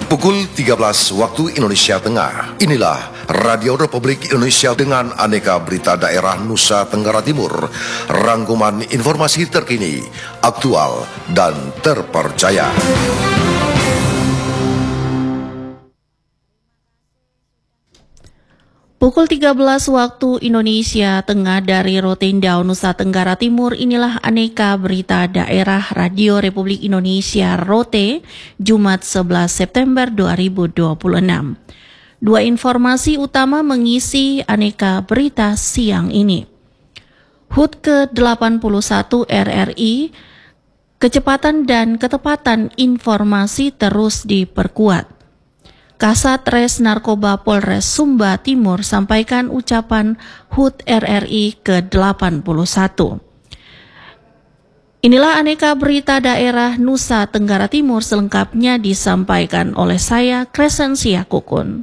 Pukul 13 waktu Indonesia Tengah. Inilah Radio Republik Indonesia dengan aneka berita daerah Nusa Tenggara Timur. Rangkuman informasi terkini, aktual, dan terpercaya. Pukul 13 waktu Indonesia Tengah dari Rotendao, Nusa Tenggara Timur, inilah aneka berita daerah Radio Republik Indonesia Rote, Jumat 11 September 2026. Dua informasi utama mengisi aneka berita siang ini. HUT ke-81 RRI, kecepatan dan ketepatan informasi terus diperkuat. Kasat Res Narkoba Polres Sumba Timur sampaikan ucapan HUT RRI ke-81. Inilah aneka berita daerah Nusa Tenggara Timur, selengkapnya disampaikan oleh saya, Crescentia Kukun.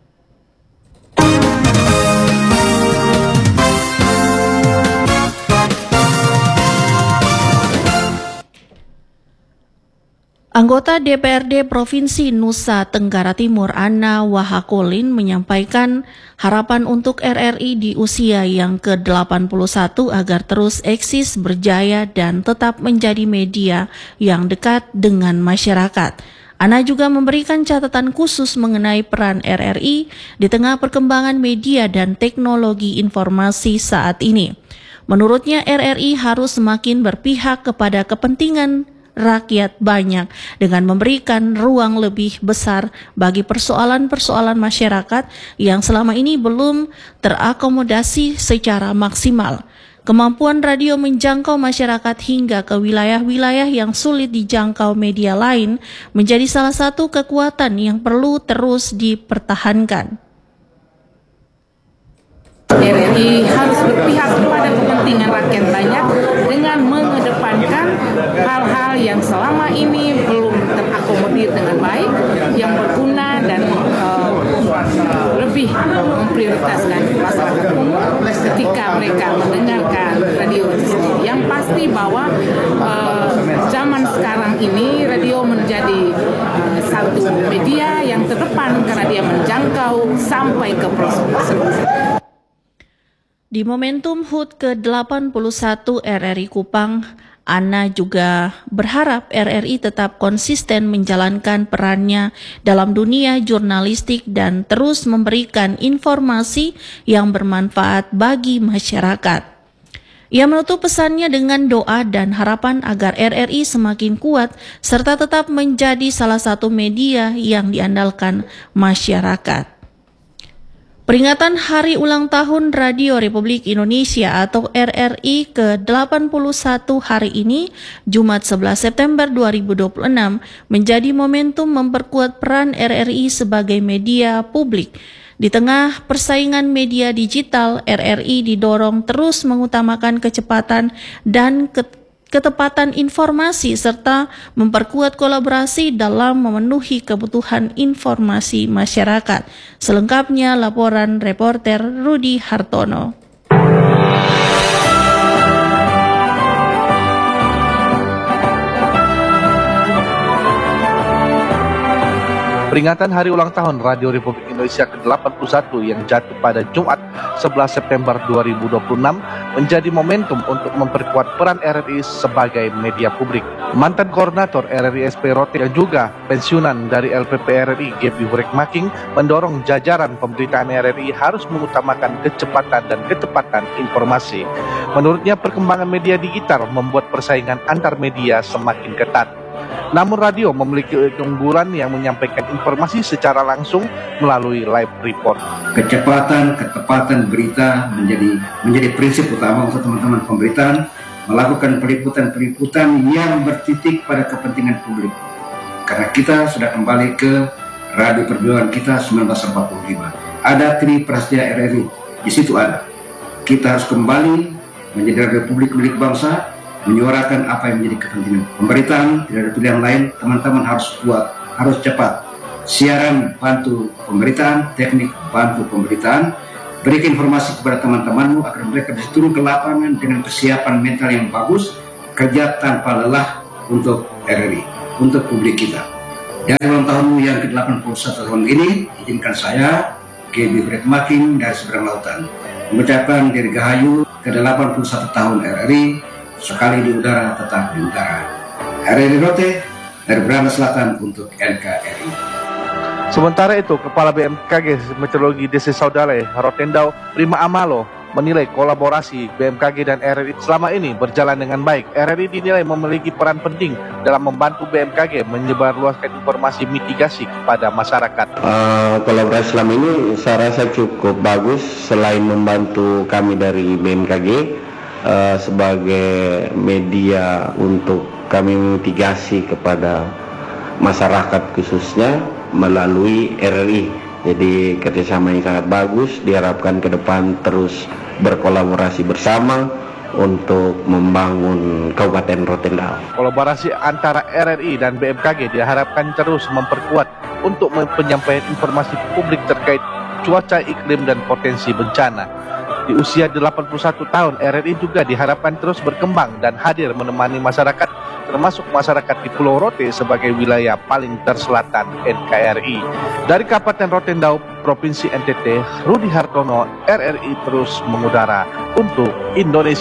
Anggota DPRD Provinsi Nusa Tenggara Timur Anna Wahakolin menyampaikan harapan untuk RRI di usia yang ke-81 agar terus eksis, berjaya, dan tetap menjadi media yang dekat dengan masyarakat. Anna juga memberikan catatan khusus mengenai peran RRI di tengah perkembangan media dan teknologi informasi saat ini. Menurutnya RRI harus semakin berpihak kepada kepentingan rakyat banyak dengan memberikan ruang lebih besar bagi persoalan-persoalan masyarakat yang selama ini belum terakomodasi secara maksimal. Kemampuan radio menjangkau masyarakat hingga ke wilayah-wilayah yang sulit dijangkau media lain menjadi salah satu kekuatan yang perlu terus dipertahankan. RRI harus berpihak kepada kepentingan rakyat banyak dengan mengedepankan hal-hal yang selama ini belum terakomodir dengan baik, yang berguna dan lebih memprioritaskan masyarakat umum ketika mereka mendengarkan radio itu sendiri. Yang pasti bahwa zaman sekarang ini radio menjadi satu media yang terdepan karena dia menjangkau sampai ke pelosok. Di momentum HUT ke-81 RRI Kupang, Anna juga berharap RRI tetap konsisten menjalankan perannya dalam dunia jurnalistik dan terus memberikan informasi yang bermanfaat bagi masyarakat. Ia menutup pesannya dengan doa dan harapan agar RRI semakin kuat serta tetap menjadi salah satu media yang diandalkan masyarakat. Peringatan Hari Ulang Tahun Radio Republik Indonesia atau RRI ke-81 hari ini, Jumat 11 September 2026, menjadi momentum memperkuat peran RRI sebagai media publik. Di tengah persaingan media digital, RRI didorong terus mengutamakan kecepatan dan ketepatan informasi serta memperkuat kolaborasi dalam memenuhi kebutuhan informasi masyarakat. Selengkapnya laporan reporter Rudi Hartono. Peringatan Hari Ulang Tahun Radio Republik Indonesia ke-81 yang jatuh pada Jumat 11 September 2026 menjadi momentum untuk memperkuat peran RRI sebagai media publik. Mantan koordinator RRI SP Rote yang juga pensiunan dari LPP RRI Gepi Hurekmaking mendorong jajaran pemberitaan RRI harus mengutamakan kecepatan dan ketepatan informasi. Menurutnya perkembangan media digital membuat persaingan antar media semakin ketat. Namun radio memiliki keunggulan yang menyampaikan informasi secara langsung melalui live report. Kecepatan, ketepatan berita menjadi prinsip utama untuk teman-teman pemberitaan melakukan peliputan-peliputan yang bertitik pada kepentingan publik. Karena kita sudah kembali ke radio perjuangan kita 1945. Ada Tri Prasetya RRI, di situ ada. Kita harus kembali menjadi radio publik milik bangsa, menyuarakan apa yang menjadi kepentingan pemberitaan. Tidak ada pilihan lain, teman-teman harus kuat, harus cepat. Siaran bantu pemberitaan, teknik bantu pemberitaan, berikan informasi kepada teman-temanmu agar mereka bisa turun ke lapangan dengan kesiapan mental yang bagus, kerja tanpa lelah untuk RRI, untuk publik kita. Dari ulang tahunmu yang ke-81 tahun ini, izinkan saya, KB Fred Making dari Seberang Lautan, mengucapkan Dirgahayu ke-81 tahun RRI, sekali di udara tetap di udara. RRI Rote, dari Beranda Selatan untuk NKRI. Sementara itu, Kepala BMKG Meteorologi Desa Saudale, Rotendau Prima Amalo, menilai kolaborasi BMKG dan RRI selama ini berjalan dengan baik. RRI dinilai memiliki peran penting dalam membantu BMKG menyebarluaskan informasi mitigasi kepada masyarakat. Kolaborasi selama ini saya rasa cukup bagus. Selain membantu kami dari BMKG sebagai media untuk kami mitigasi kepada masyarakat khususnya melalui RRI. Jadi kerjasama yang sangat bagus, diharapkan ke depan terus berkolaborasi bersama untuk membangun Kabupaten Rotendau. Kolaborasi antara RRI dan BMKG diharapkan terus memperkuat untuk penyampaian informasi publik terkait cuaca, iklim, dan potensi bencana. Di usia 81 tahun, RRI juga diharapkan terus berkembang dan hadir menemani masyarakat, termasuk masyarakat di Pulau Rote sebagai wilayah paling terselatan NKRI. Dari Kabupaten Rotendau, Provinsi NTT, Rudi Hartono, RRI terus mengudara untuk Indonesia.